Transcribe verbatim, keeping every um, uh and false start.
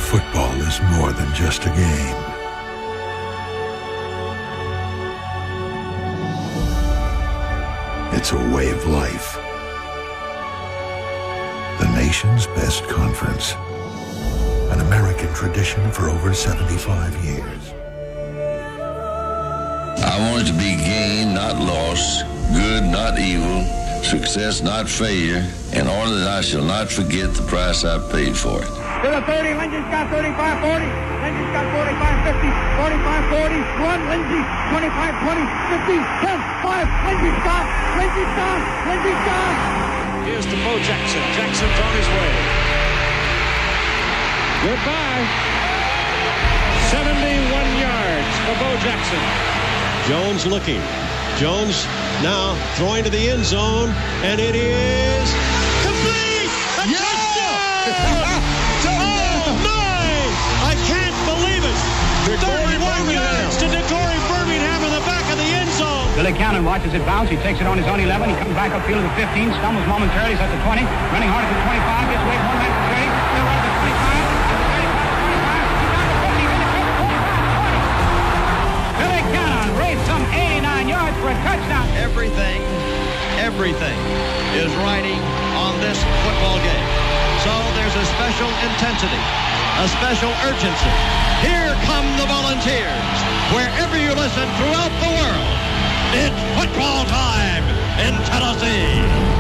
football is more than just a game. It's a way of life. The nation's best conference. An American tradition for over seventy-five years. I want it to be gain, not loss, good, not evil, success, not failure, in order that I shall not forget the price I paid for it. To the thirty, Lindsey's got thirty-five forty. Lindsey's got forty-five fifty, forty-five forty. Run, Lindsey, twenty-five twenty, fifty, ten, five. Lindsey's got, Lindsey's got, Lindsey's got. Here's to Bo Jackson. Jackson's on his way. Goodbye. seventy-one yards for Bo Jackson. Jones looking. Jones now throwing to the end zone, and it is complete! A yeah! touchdown! Oh, my! I can't believe it! thirty-one yards to DeTorrey Birmingham in the back of the end zone. Billy Cannon watches it bounce. He takes it on his own eleven. He comes back upfield to the fifteen, stumbles momentarily. He's at the twenty, running hard at the twenty-five, gets away from one man to thirty, still runs at twenty-five, Billy Cannon raced some eighty-nine yards for a touchdown. Everything, everything is riding on this football game. So there's a special intensity, a special urgency. Here come the Volunteers. Wherever you listen throughout the world, it's football time in Tennessee.